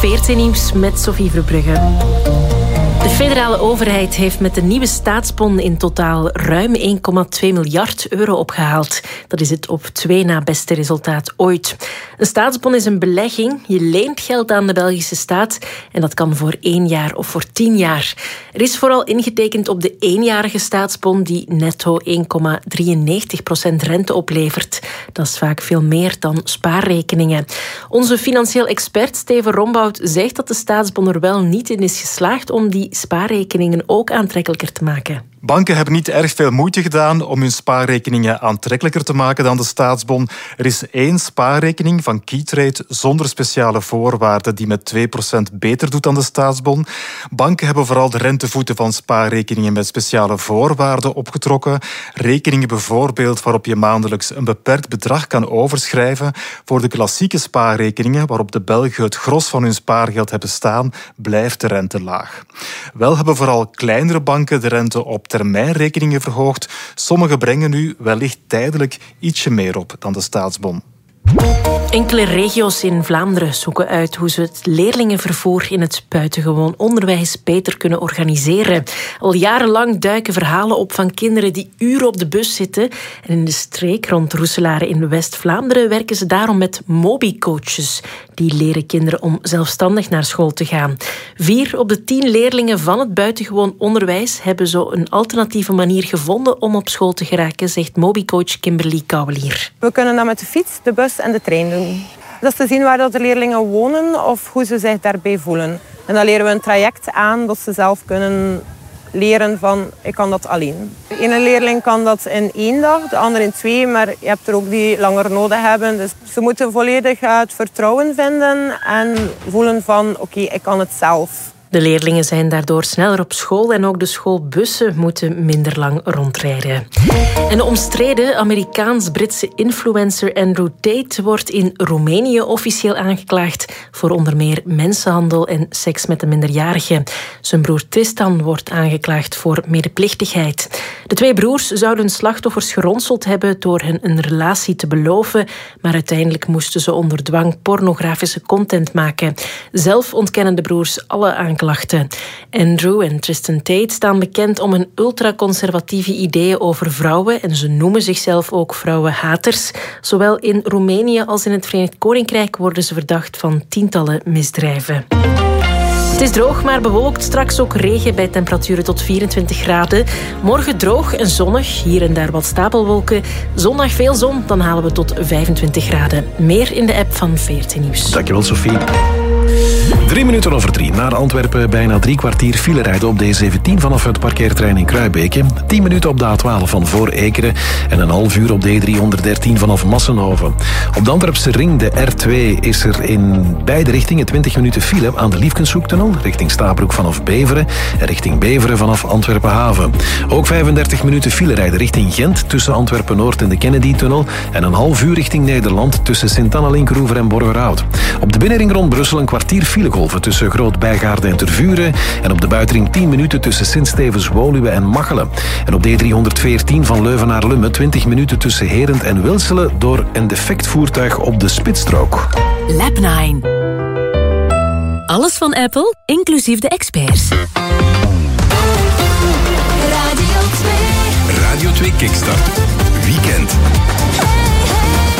VRT Nieuws met Sophie Verbrugge. De federale overheid heeft met de nieuwe staatsbon in totaal ruim 1,2 miljard euro opgehaald. Dat is het op 2 na beste resultaat ooit. Een staatsbon is een belegging. Je leent geld aan de Belgische staat en dat kan voor 1 jaar of voor 10 jaar. Er is vooral ingetekend op de eenjarige staatsbon die netto 1,93% rente oplevert. Dat is vaak veel meer dan spaarrekeningen. Onze financieel expert Steven Rombout zegt dat de staatsbon er wel niet in is geslaagd om die spaarrekeningen ook aantrekkelijker te maken. Banken hebben niet erg veel moeite gedaan om hun spaarrekeningen aantrekkelijker te maken dan de staatsbon. Er is 1 spaarrekening van Keytrade zonder speciale voorwaarden die met 2% beter doet dan de staatsbon. Banken hebben vooral de rentevoeten van spaarrekeningen met speciale voorwaarden opgetrokken. Rekeningen bijvoorbeeld waarop je maandelijks een beperkt bedrag kan overschrijven. Voor de klassieke spaarrekeningen waarop de Belgen het gros van hun spaargeld hebben staan, blijft de rente laag. Wel hebben vooral kleinere banken de rente op termijnrekeningen verhoogd. Sommige brengen nu wellicht tijdelijk ietsje meer op dan de staatsbon. Enkele regio's in Vlaanderen zoeken uit hoe ze het leerlingenvervoer in het buitengewoon onderwijs beter kunnen organiseren. Al jarenlang duiken verhalen op van kinderen die uren op de bus zitten. En in de streek rond Roeselare in West-Vlaanderen werken ze daarom met mobicoaches. Die leren kinderen om zelfstandig naar school te gaan. 4 op de 10 leerlingen van het buitengewoon onderwijs hebben zo een alternatieve manier gevonden om op school te geraken, zegt mobicoach Kimberly Kouwelier. We kunnen dat met de fiets, de bus en de trein doen. Dat is te zien waar de leerlingen wonen of hoe ze zich daarbij voelen. En dan leren we een traject aan dat ze zelf kunnen leren van ik kan dat alleen. De ene leerling kan dat in 1 dag, de andere in 2, maar je hebt er ook die langer nodig hebben. Dus ze moeten volledig het vertrouwen vinden en voelen van oké, ik kan het zelf. De leerlingen zijn daardoor sneller op school en ook de schoolbussen moeten minder lang rondrijden. En de omstreden Amerikaans-Britse influencer Andrew Tate wordt in Roemenië officieel aangeklaagd voor onder meer mensenhandel en seks met een minderjarige. Zijn broer Tristan wordt aangeklaagd voor medeplichtigheid. De 2 broers zouden slachtoffers geronseld hebben door hen een relatie te beloven, maar uiteindelijk moesten ze onder dwang pornografische content maken. Zelf ontkennen de broers alle aanklachten. Andrew en Tristan Tate staan bekend om hun ultraconservatieve ideeën over vrouwen en ze noemen zichzelf ook vrouwenhaters. Zowel in Roemenië als in het Verenigd Koninkrijk worden ze verdacht van tientallen misdrijven. Het is droog, maar bewolkt. Straks ook regen bij temperaturen tot 24 graden. Morgen droog en zonnig. Hier en daar wat stapelwolken. Zondag veel zon, dan halen we tot 25 graden. Meer in de app van VRT Nieuws. Dankjewel, Sophie. 3 minuten over 3. Naar Antwerpen bijna 3 kwartier file rijden op de A17 vanaf het parkeerterrein in Kruibeke. 10 minuten op de A12 van voor Ekeren en een half uur op de E313 vanaf Massenhoven. Op de Antwerpse ring, de R2, is er in beide richtingen 20 minuten file aan de Liefkenshoektunnel, richting Stabroek vanaf Beveren en richting Beveren vanaf Antwerpen-Haven. Ook 35 minuten file rijden richting Gent tussen Antwerpen-Noord en de Kennedy-tunnel en een half uur richting Nederland tussen Sint-Anna-Linkeroever en Borgerhout. Op de binnenring rond Brussel een kwartier filegolven tussen Groot-Bijgaarde en Tervuren en op de buitenring 10 minuten tussen Sint-Stevens-Woluwe en Machelen. En op de E314 van Leuven naar Lummen 20 minuten tussen Herent en Wilselen door een defect voertuig op de spitsstrook. Lab 9. Alles van Apple, inclusief de experts. Radio 2 Kickstart. Weekend.